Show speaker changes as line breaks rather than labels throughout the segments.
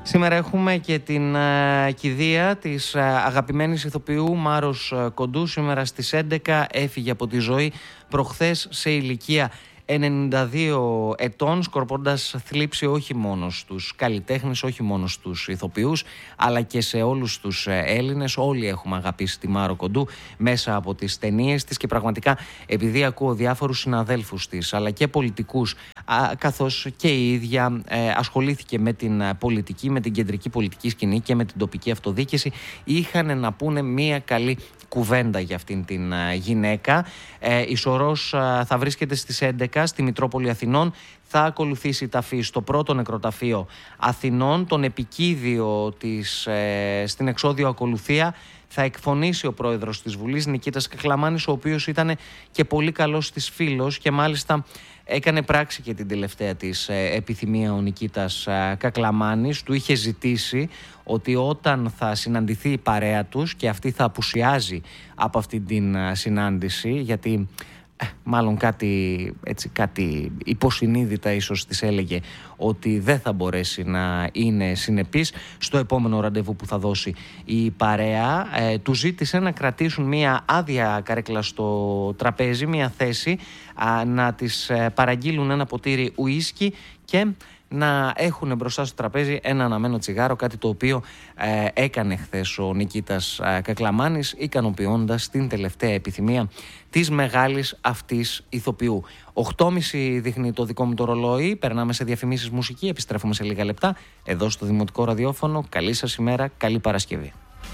Σήμερα έχουμε και την κηδεία της αγαπημένης ηθοποιού Μάρος Κοντού. Σήμερα στις 11 έφυγε από τη ζωή προχθές σε ηλικία 92 ετών, σκορπώντας θλίψη όχι μόνο στους καλλιτέχνες, όχι μόνο στους ηθοποιούς, αλλά και σε όλους τους Έλληνες. Όλοι έχουμε αγαπήσει τη Μάρο Κοντού μέσα από τις ταινίες της και πραγματικά επειδή ακούω διάφορους συναδέλφους της αλλά και πολιτικούς, καθώς και η ίδια ασχολήθηκε με την πολιτική, με την κεντρική πολιτική σκηνή και με την τοπική αυτοδιοίκηση, είχαν να πούνε μία καλή κουβέντα για αυτήν την γυναίκα. Η Σωρός θα βρίσκεται στις 11 στη Μητρόπολη Αθηνών. Θα ακολουθήσει ταφή στο πρώτο νεκροταφείο Αθηνών. Τον επικίδιο της στην εξώδιο ακολουθία θα εκφωνήσει ο πρόεδρος της Βουλής, Νικήτας Κακλαμάνης, ο οποίος ήταν και πολύ καλός της φίλος και μάλιστα έκανε πράξη και την τελευταία της επιθυμία ο Νικήτας Κακλαμάνης. Του είχε ζητήσει ότι όταν θα συναντηθεί η παρέα τους και αυτή θα απουσιάζει από αυτή την συνάντηση, γιατί μάλλον κάτι υποσυνείδητα ίσως της έλεγε ότι δεν θα μπορέσει να είναι συνεπής στο επόμενο ραντεβού που θα δώσει η παρέα, του ζήτησε να κρατήσουν μία άδεια καρέκλα στο τραπέζι, μία θέση, να της παραγγείλουν ένα ποτήρι ουίσκι και να έχουν μπροστά στο τραπέζι ένα αναμένο τσιγάρο, κάτι το οποίο έκανε χθες ο Νικήτας Κακλαμάνης, ικανοποιώντας την τελευταία επιθυμία της μεγάλης αυτής ηθοποιού. 8.30 δείχνει το δικό μου το ρολόι, περνάμε σε διαφημίσεις, μουσική, επιστρέφουμε σε λίγα λεπτά εδώ στο Δημοτικό Ραδιόφωνο. Καλή σας ημέρα, καλή Παρασκευή.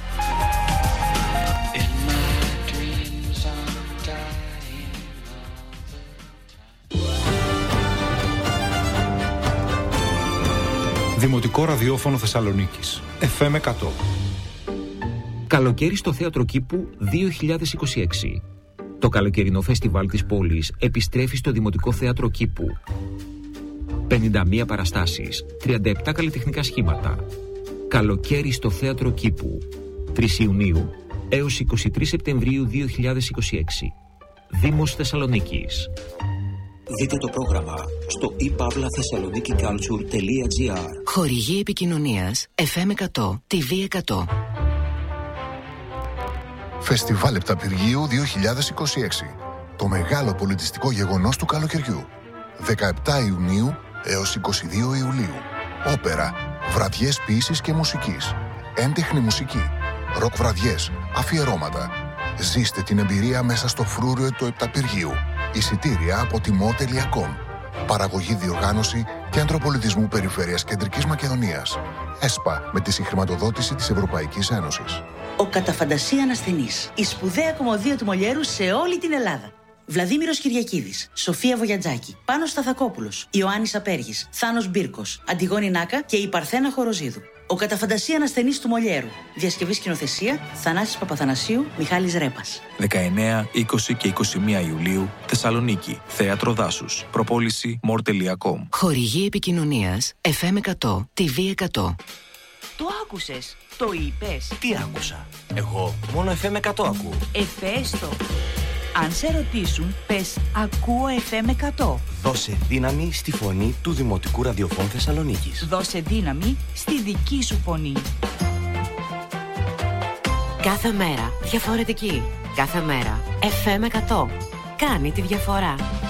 Δημοτικό Ραδιόφωνο Θεσσαλονίκης, FM 100.
Καλοκαίρι στο Θέατρο Κήπου 2026. Το καλοκαιρινό φεστιβάλ της πόλης επιστρέφει στο Δημοτικό Θέατρο Κήπου. 51 παραστάσεις, 37 καλλιτεχνικά σχήματα. Καλοκαίρι στο Θέατρο Κήπου, 3 Ιουνίου έως 23 Σεπτεμβρίου 2026. Δήμος Θεσσαλονίκης.
Δείτε το πρόγραμμα στο ipavlathessaloniki.culture.gr.
Χορηγή επικοινωνίας FM 100, TV 100.
Φεστιβάλ Επταπηργίου 2026. Το μεγάλο πολιτιστικό γεγονός του καλοκαιριού. 17 Ιουνίου έως 22 Ιουλίου. Όπερα, βραδιές ποίησης και μουσικής, έντεχνη μουσική, ροκ βραδιές, αφιερώματα. Ζήστε την εμπειρία μέσα στο φρούριο του Επταπηργίου. Εισιτήρια από timo.com. Παραγωγή, διοργάνωση Κέντρο Πολιτισμού Περιφέρειας Κεντρικής Μακεδονίας. ΕΣΠΑ, με τη συγχρηματοδότηση της Ευρωπαϊκής Ένωσης.
Ο κατά φαντασία ανασθενής. Η σπουδαία κωμωδία του Μολιέρου σε όλη την Ελλάδα. Βλαδίμηρος Κυριακίδης, Σοφία Βογιατζάκη, Πάνος Σταθακόπουλος, Ιωάννης Απέργης, Θάνος Μπίρκος, Αντιγόνη Νάκα και η Παρθένα Χοροζίδου. Ο κατά φαντασία ανασθενής του Μολιέρου. Διασκευή σκηνοθεσία Θανάσης Παπαθανασίου, Μιχάλης Ρέπας.
19, 20 και 21 Ιουλίου, Θεσσαλονίκη, Θέατρο Δάσους. Προπόληση more.com.
Χορηγή επικοινωνίας FM 100, TV 100.
Το άκουσες, το είπες.
Τι άκουσα? Εγώ μόνο FM 100 ακούω.
Εφέστο. Αν σε ρωτήσουν, πες ακούω FM 100.
Δώσε δύναμη στη φωνή του Δημοτικού Ραδιοφώνου Θεσσαλονίκης.
Δώσε δύναμη στη δική σου φωνή.
Κάθε μέρα διαφορετική. Κάθε μέρα FM 100. Κάνει τη διαφορά.